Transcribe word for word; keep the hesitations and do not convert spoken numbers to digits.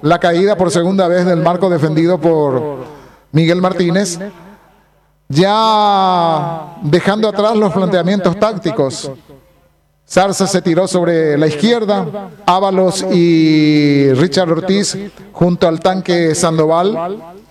la caída por segunda vez del marco defendido por Miguel Martínez, ya dejando atrás los planteamientos tácticos. Zarza se tiró sobre la izquierda, Ábalos y Richard Ortiz junto al tanque Sandoval